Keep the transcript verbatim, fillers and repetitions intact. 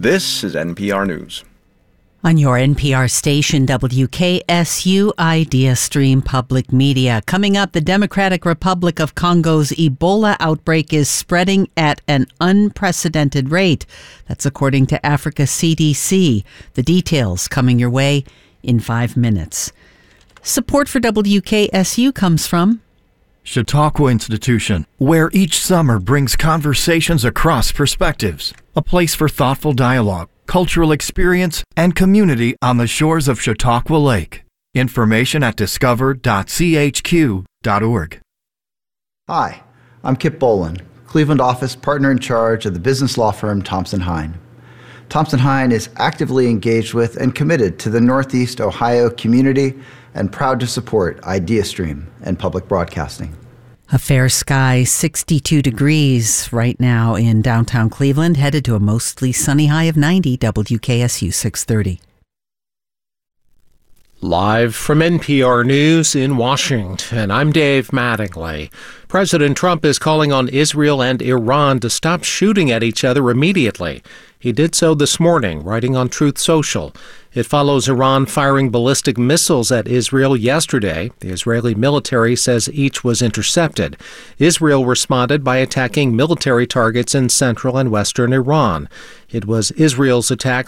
This is N P R News. On your N P R station, W K S U Idea Stream Public Media. Coming up, the Democratic Republic of Congo's Ebola outbreak is spreading at an unprecedented rate. That's according to Africa C D C. The details coming your way in five minutes. Support for W K S U comes from Chautauqua Institution, where each summer brings conversations across perspectives. A place for thoughtful dialogue, cultural experience, and community on the shores of Chautauqua Lake. Information at discover dot c h q dot org. Hi, I'm Kip Bolin, Cleveland office partner in charge of the business law firm Thompson Hine. Thompson Hine is actively engaged with and committed to the Northeast Ohio community and proud to support IdeaStream and public broadcasting. A fair sky, sixty-two degrees right now in downtown Cleveland, headed to a mostly sunny high of ninety, W K S U six thirty. Live from N P R News in Washington, I'm Dave Mattingly. President Trump is calling on Israel and Iran to stop shooting at each other immediately. He did so this morning, writing on Truth Social. It follows Iran firing ballistic missiles at Israel yesterday. The Israeli military says each was intercepted. Israel responded by attacking military targets in central and western Iran. It was Israel's attack